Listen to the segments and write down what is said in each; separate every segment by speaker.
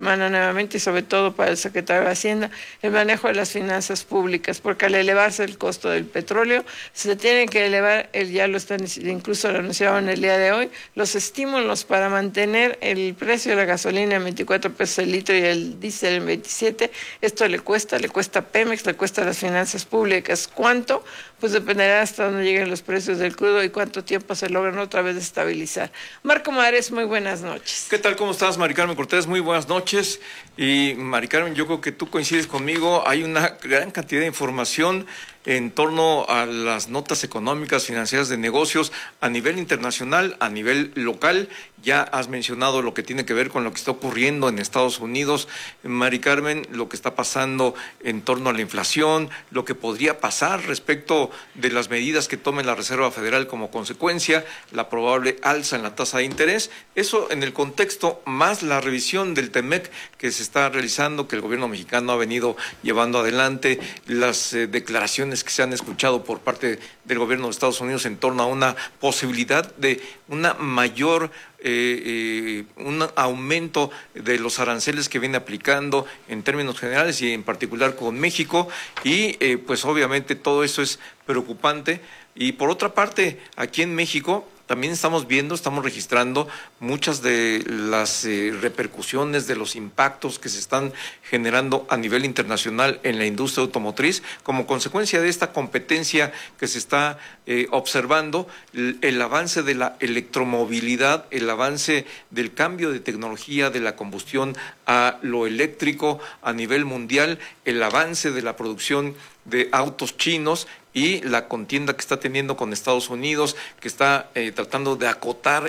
Speaker 1: semana nuevamente, y sobre todo para el secretario de Hacienda, el manejo de las finanzas públicas, porque al elevarse el costo del petróleo, se tiene que elevar, ya lo están, incluso lo anunciaron el día de hoy, los estímulos para mantener el precio de la gasolina en 24 pesos el litro y el diésel en 27. Esto le cuesta a Pemex, le cuesta a las finanzas públicas. ¿Cuánto? Pues dependerá hasta dónde lleguen los precios del crudo y cuánto tiempo se logran otra vez estabilizar. Marco Mares, muy buenas noches.
Speaker 2: ¿Qué tal? ¿Cómo estás, Mari Carmen Cortés? Muy buenas noches. Y Mari Carmen, yo creo que tú coincides conmigo, hay una gran cantidad de información en torno a las notas económicas, financieras de negocios a nivel internacional, a nivel local. Ya has mencionado lo que tiene que ver con lo que está ocurriendo en Estados Unidos, Mari Carmen, lo que está pasando en torno a la inflación, lo que podría pasar respecto de las medidas que tome la Reserva Federal como consecuencia, la probable alza en la tasa de interés. Eso en el contexto, más la revisión del TEMEC que se está realizando, que el gobierno mexicano ha venido llevando adelante, las declaraciones que se han escuchado por parte del gobierno de Estados Unidos en torno a una posibilidad de una mayor un aumento de los aranceles que viene aplicando en términos generales y en particular con México, y pues obviamente todo eso es preocupante. Y por otra parte, aquí en México también estamos registrando muchas de las repercusiones de los impactos que se están generando a nivel internacional en la industria automotriz como consecuencia de esta competencia que se está observando, el avance de la electromovilidad, el avance del cambio de tecnología de la combustión a lo eléctrico a nivel mundial, el avance de la producción de autos chinos y la contienda que está teniendo con Estados Unidos, que está tratando de acotar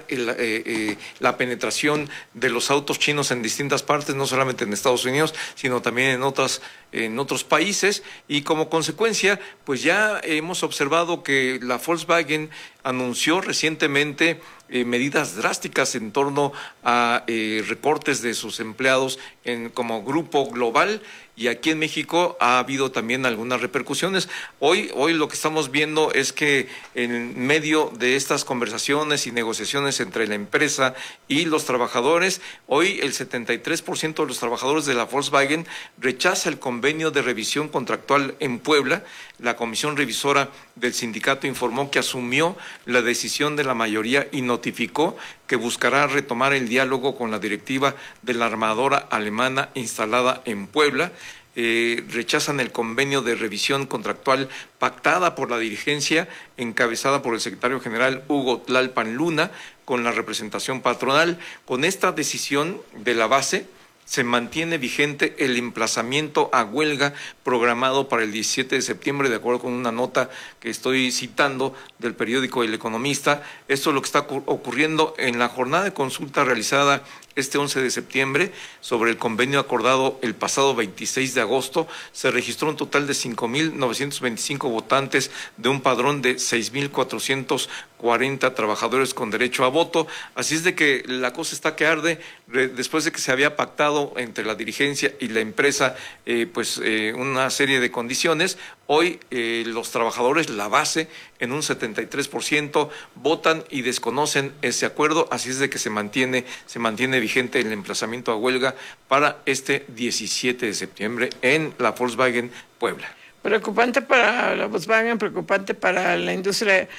Speaker 2: la penetración de los autos chinos en distintas partes, no solamente en Estados Unidos, sino también en otros países, y como consecuencia, pues ya hemos observado que la Volkswagen anunció recientemente medidas drásticas en torno a recortes de sus empleados como grupo global, y aquí en México ha habido también algunas repercusiones. Hoy lo que estamos viendo es que en medio de estas conversaciones y negociaciones entre la empresa y los trabajadores, hoy el 73% de los trabajadores de la Volkswagen rechaza el convenio de revisión contractual en Puebla. La comisión revisora del sindicato informó que asumió la decisión de la mayoría y notificó que buscará retomar el diálogo con la directiva de la armadora alemana instalada en Puebla. Rechazan el convenio de revisión contractual pactada por la dirigencia encabezada por el secretario general Hugo Tlalpan Luna con la representación patronal. Con esta decisión de la base se mantiene vigente el emplazamiento a huelga programado para el 17 de septiembre, de acuerdo con una nota que estoy citando del periódico El Economista. Esto es lo que está ocurriendo en la jornada de consulta realizada este 11 de septiembre sobre el convenio acordado el pasado 26 de agosto. Se registró un total de 5.925 votantes de un padrón de 6.440 trabajadores con derecho a voto. Así es de que la cosa está que arde, después de que se había pactado entre la dirigencia y la empresa una serie de condiciones. Hoy los trabajadores, la base, en un 73% votan y desconocen ese acuerdo, así es de que se mantiene vigente el emplazamiento a huelga para este 17 de septiembre en la Volkswagen Puebla.
Speaker 1: Preocupante para la Volkswagen, preocupante para la industria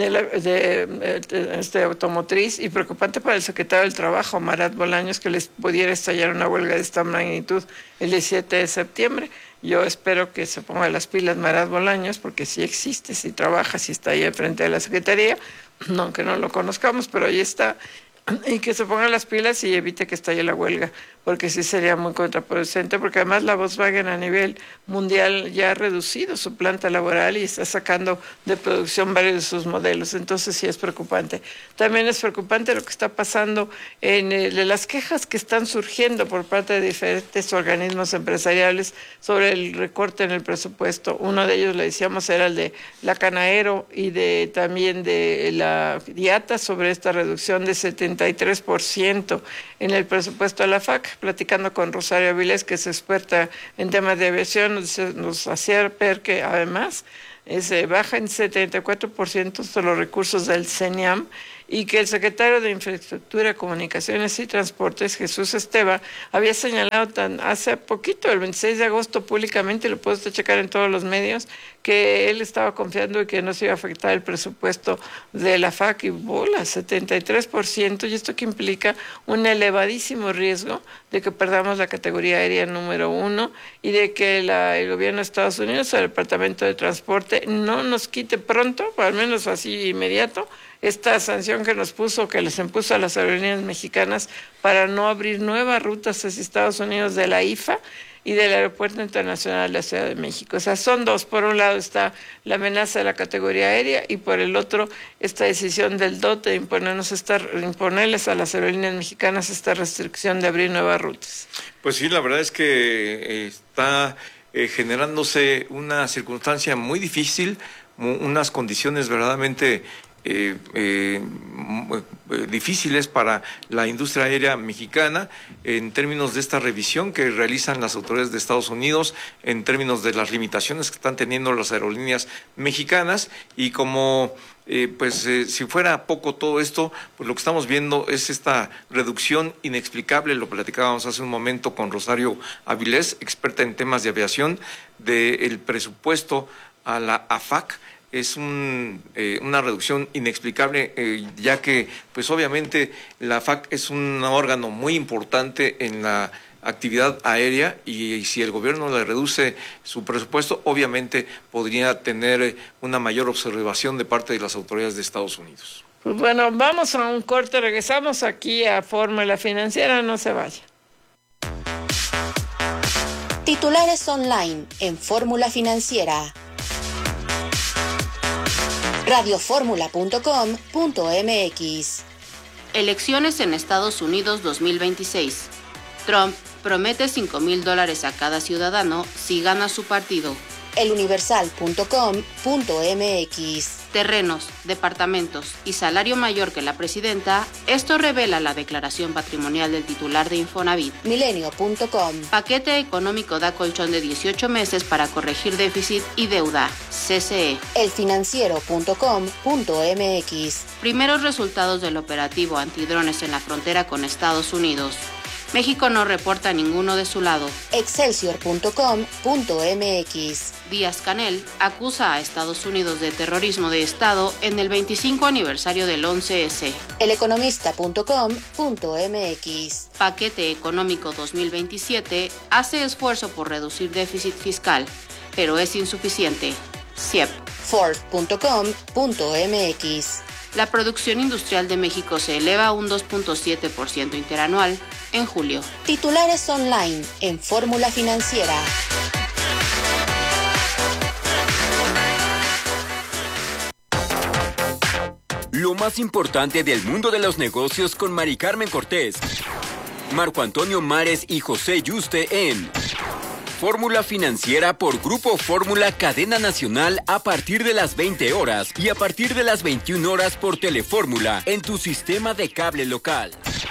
Speaker 1: de automotriz, y preocupante para el secretario del Trabajo, Marat Bolaños, que les pudiera estallar una huelga de esta magnitud el 17 de septiembre. Yo espero que se ponga las pilas Marat Bolaños, porque sí existe, sí trabaja, sí está ahí al frente de la Secretaría, aunque no lo conozcamos, pero ahí está. Y que se pongan las pilas y evite que estalle la huelga, porque sí sería muy contraproducente, porque además la Volkswagen a nivel mundial ya ha reducido su planta laboral y está sacando de producción varios de sus modelos, entonces sí es preocupante. También es preocupante lo que está pasando en las quejas que están surgiendo por parte de diferentes organismos empresariales sobre el recorte en el presupuesto. Uno de ellos, le decíamos, era el de la Canaero y también de la IATA, sobre esta reducción de 73% en el presupuesto de la FAC. Platicando con Rosario Avilés, que es experta en temas de aviación, nos hacía ver que además se baja en 74% de los recursos del CENIAM, y que el secretario de Infraestructura, Comunicaciones y Transportes, Jesús Esteva, había señalado hace poquito, el 26 de agosto, públicamente, lo puedo checar en todos los medios, que él estaba confiando y que no se iba a afectar el presupuesto de la FAC, y bola, 73%, y esto que implica un elevadísimo riesgo de que perdamos la categoría aérea número 1 y de que el gobierno de Estados Unidos, el Departamento de Transporte, no nos quite pronto, o al menos así inmediato, esta sanción que les impuso a las aerolíneas mexicanas para no abrir nuevas rutas hacia Estados Unidos de la IFA y del Aeropuerto Internacional de la Ciudad de México. O sea, son dos. Por un lado está la amenaza de la categoría aérea y por el otro esta decisión del DOT de imponerles a las aerolíneas mexicanas esta restricción de abrir nuevas rutas.
Speaker 2: Pues sí, la verdad es que está generándose una circunstancia muy difícil, unas condiciones verdaderamente difíciles para la industria aérea mexicana en términos de esta revisión que realizan las autoridades de Estados Unidos, en términos de las limitaciones que están teniendo las aerolíneas mexicanas y como si fuera poco todo esto, pues lo que estamos viendo es esta reducción inexplicable, lo platicábamos hace un momento con Rosario Avilés, experta en temas de aviación, del presupuesto a la AFAC. Es una reducción inexplicable, ya que, pues obviamente, la FAC es un órgano muy importante en la actividad aérea y si el gobierno le reduce su presupuesto, obviamente podría tener una mayor observación de parte de las autoridades de Estados Unidos.
Speaker 1: Pues bueno, vamos a un corte, regresamos aquí a Fórmula Financiera, no se vaya.
Speaker 3: Titulares online en Fórmula Financiera. radioformula.com.mx.
Speaker 4: Elecciones en Estados Unidos 2026. Trump promete $5,000 a cada ciudadano si gana su partido.
Speaker 3: eluniversal.com.mx.
Speaker 4: Terrenos, departamentos y salario mayor que la presidenta, esto revela la declaración patrimonial del titular de Infonavit.
Speaker 3: Milenio.com.
Speaker 4: Paquete económico da colchón de 18 meses para corregir déficit y deuda. CCE.
Speaker 3: elfinanciero.com.mx.
Speaker 4: Primeros resultados del operativo antidrones en la frontera con Estados Unidos. México no reporta ninguno de su lado.
Speaker 3: Excelsior.com.mx.
Speaker 4: Díaz-Canel acusa a Estados Unidos de terrorismo de Estado en el 25 aniversario del 11S.
Speaker 3: Eleconomista.com.mx.
Speaker 4: Paquete económico 2027 hace esfuerzo por reducir déficit fiscal, pero es insuficiente. CIEP.
Speaker 3: Forbes.com.mx.
Speaker 4: La producción industrial de México se eleva a un 2.7% interanual en julio.
Speaker 3: Titulares online en Fórmula Financiera.
Speaker 5: Lo más importante del mundo de los negocios con Mari Carmen Cortés, Marco Antonio Mares y José Yuste en Fórmula Financiera por Grupo Fórmula Cadena Nacional a partir de las 20 horas y a partir de las 21 horas por Telefórmula en tu sistema de cable local.